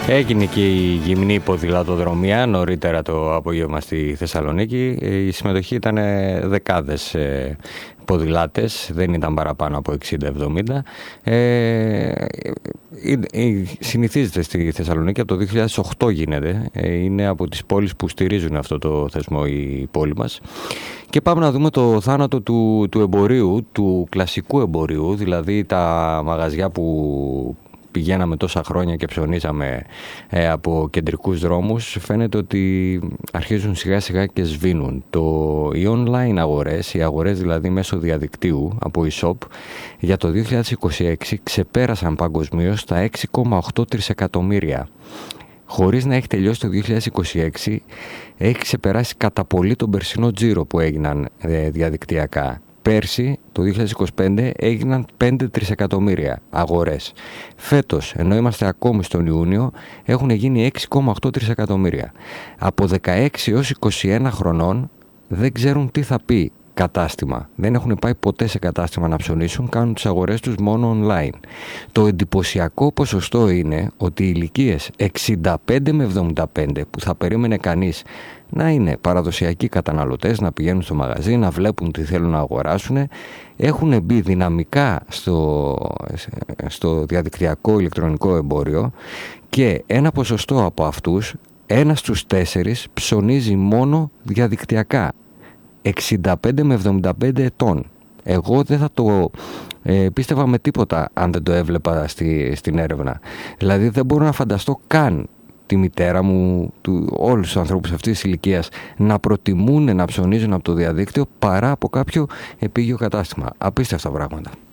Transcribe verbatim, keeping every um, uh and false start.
Έγινε και η γυμνή ποδηλατοδρομία νωρίτερα το απόγευμα στη Θεσσαλονίκη. Η συμμετοχή ήταν δεκάδες ποδηλάτες, δεν ήταν παραπάνω από εξήντα εβδομήντα. Ε, συνηθίζεται στη Θεσσαλονίκη, από το δύο χιλιάδες οκτώ γίνεται. Είναι από τις πόλεις που στηρίζουν αυτό το θεσμό η πόλη μας. Και πάμε να δούμε το θάνατο του, του εμπορίου, του κλασικού εμπορίου, δηλαδή τα μαγαζιά που πηγαίναμε τόσα χρόνια και ψωνίζαμε ε, από κεντρικούς δρόμους. Φαίνεται ότι αρχίζουν σιγά σιγά και σβήνουν. Το, οι online αγορές, οι αγορές δηλαδή μέσω διαδικτύου από e-shop, για το δύο χιλιάδες είκοσι έξι ξεπέρασαν παγκοσμίως τα έξι κόμμα οκτώ τρισεκατομμύρια. Χωρίς να έχει τελειώσει το δύο χιλιάδες είκοσι έξι, έχει ξεπεράσει κατά πολύ τον περσινό τζίρο που έγιναν ε, διαδικτυακά. Πέρσι, το δύο χιλιάδες είκοσι πέντε, έγιναν πέντε τρισεκατομμύρια αγορές. Φέτος, ενώ είμαστε ακόμη στον Ιούνιο, έχουν γίνει έξι κόμμα οκτώ τρισεκατομμύρια. Από δεκαέξι έως είκοσι ένα χρονών δεν ξέρουν τι θα πει κατάστημα. Δεν έχουν πάει ποτέ σε κατάστημα να ψωνίσουν, κάνουν τις αγορές τους μόνο online. Το εντυπωσιακό ποσοστό είναι ότι οι ηλικίες εξήντα πέντε με εβδομήντα πέντε, που θα περίμενε κανείς να είναι παραδοσιακοί καταναλωτές, να πηγαίνουν στο μαγαζί, να βλέπουν τι θέλουν να αγοράσουν, έχουν μπει δυναμικά στο, στο διαδικτυακό ηλεκτρονικό εμπόριο και ένα ποσοστό από αυτούς, ένας στους τέσσερις, ψωνίζει μόνο διαδικτυακά. εξήντα πέντε με εβδομήντα πέντε ετών. Εγώ δεν θα το ε, πίστευα με τίποτα αν δεν το έβλεπα στη, στην έρευνα. Δηλαδή δεν μπορώ να φανταστώ καν τη μητέρα μου, του, όλους τους ανθρώπους αυτής της ηλικίας να προτιμούν να ψωνίζουν από το διαδίκτυο παρά από κάποιο επίγειο κατάστημα. Απίστευτα πράγματα.